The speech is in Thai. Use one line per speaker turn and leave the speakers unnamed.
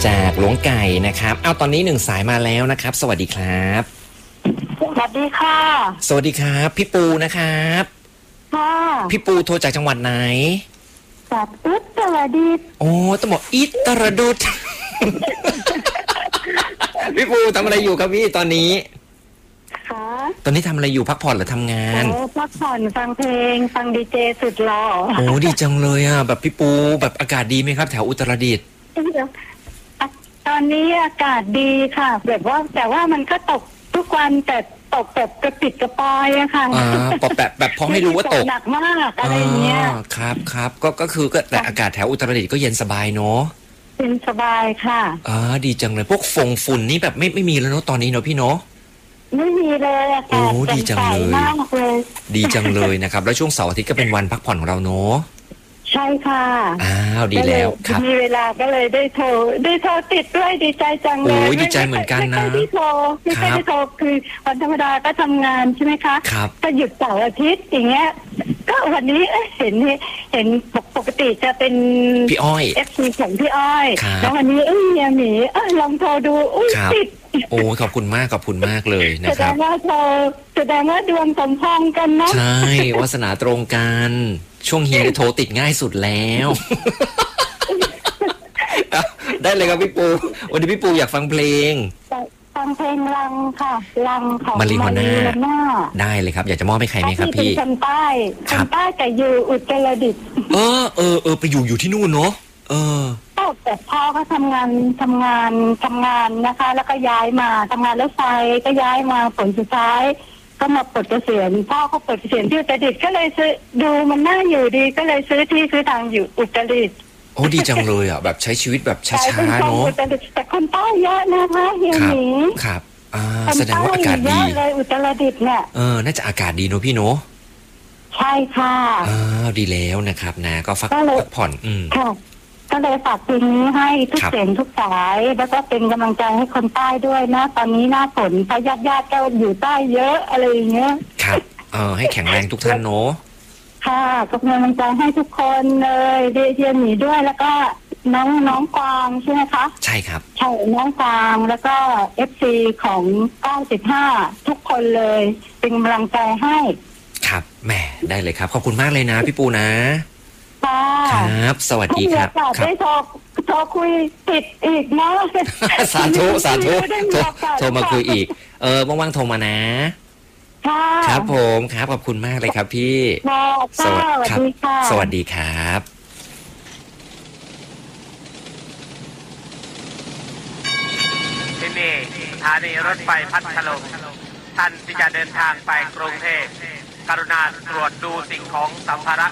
จากหลวงไก่นะครับเอาตอนนี้1สายมาแล้วนะครับสวัสดีครับ
สวัสดีค่ะ
สวัสดีครับพี่ปูนะครับ
ค่ะ
พี่ปูโทรจากจังหวัดไหน
จากอุตรดิตถ์
โอ้ต้องบอกอิตรดุษ พี่ปูทำอะไรอยู่ครับพี่ตอนนี้
ค่ะ
ตอนนี้ทำอะไรอยู่พักผ่อนหรือทำงาน
พักผ่อนฟังเพลงฟังดีเจสุดหล่อ
โอ้ดีจังเลยอ่ะแบบพี่ปูแบบอากาศดีไหมครับแถวอุตรดิตถ์
ตอนนี้อากาศดีค่ะแบบว่าแต่ว่ามันก็ตกทุกวันแต่ตกแบบกระปิดกระปอยอะค่ะ
ปอบแบบพอให้รู้ว่าตก
หนักมากอะไรเงี้ย
ครับก็คือก็แต่อากาศแถวอุตรดิตถ์ก็เย็นสบายเนาะ
เย็นสบายค่ะ
ดีจังเลยพวกฝุ่นนี่แบบไม่มีแล้วเนาะตอนนี้เนาะพี่เนาะ
ไม่มีเลยอากาศ
ดีจังเลย
มากเลย
ดีจังเลยนะครับแล้วช่วงเสาร์อาทิตย์ก็เป็นวันพักผ่อนของเราเนาะ
ใช่ค่ะ
ดีแล้วครับ
มีเวลาก็เลยได้โทรติดด้วยดีใจจังเลย
โอ้ยดีใจเหมือนกันนะ
ไม่ได้โทรคือวันธรรมดาก็ทำงานใช่ไหมคะ
ครับ
ก็หยุดเสาร์อาทิตย์อย่างเงี้ยก็วันนี้เห็นปกติจะเป็น
พี่อ้อย
FC ของพี่อ้อยแล้ววันนี้เนี่ยหมีลองโทรดูติด
โอ้ขอบคุณมากเลยนะครับ
แสดงว่าดวงสมพงษ์กันนะ
ใช่วาสนาตรงกันช่วงเฮียโทรติดง่ายสุดแล้วได้เลยครับพี่ปูวันนี้พี่ปูอยากฟังเพลง
ฟังเพลงลังค่ะลังของ
มาริโฮน่าได้เลยครับอยากจะมอบให้ใครไหมครับพี่
เป็นคนใต้แต่อยู่อุตรดิตถ์
ไปอยู่ที่นู่นเนาะ
แต่พ่อก็ทำงานนะคะแล้วก็ย้ายมาทำงานรถไฟก็ย้ายมาผลสุดท้ายก็มาปลดเกษียณพ่อเขาปลดเกษียณที่อุตรดิตถ์ก็เลยซื้อดูมันน่าอยู่ดีก็เลยซื้อที่ซื้อทางอยู่อุตรดิตถ์
โอ้ดีจังเลยอ่ะแบบใช้ชีวิตแบบช้าๆเนาะ
แต่คนใต้เยอะนะคะเฮียหมี
ครับแสดงว่าอากาศดี
เลยอุตรดิตถ์เนี่ย
น่าจะอากาศดีเนาะพี่เนาะ
ใช่ค่ะ
ดีแล้วนะครับนะก็พักผ่อน
ค่ะก็เลยฝากเพลงนี้ให้ทุกเสียงทุกสายแล้วก็เป็นกำลังใจให้คนใต้ด้วยนะตอนนี้หน้าฝนพญาติก็อยู่ใต้เยอะอะไรอย่างเงี้ย
ครับให้แข็งแรงทุกท่านเนาะ
ค่ะก็เป็นกำลังใจให้ทุกคนเลยเดียนหนีด้วยแล้วก็น้องกวางใช่ไหมคะ
ใช่ครับ
ใช่น้องกวางแล้วก็ FC ของ95ทุกคนเลยเป็นกำลังใจให้
ครับแหมได้เลยครับขอบคุณมากเลยนะพี่ปูนะครับสวัสดีครับ
ได้โทรคุยติดอีกนะ
สาธุโทรมาคุยอีกว่างๆโทรมานะครับผมครับขอบคุณมากเลยครับพี่
สวัสดีค่ะ
สวัสดีครับ
ที่นี่สถานีรถไฟพัทลุงท่านที่จะเดินทางไปกรุงเทพกรุณาตรวจดูสิ่งของสัมภาระ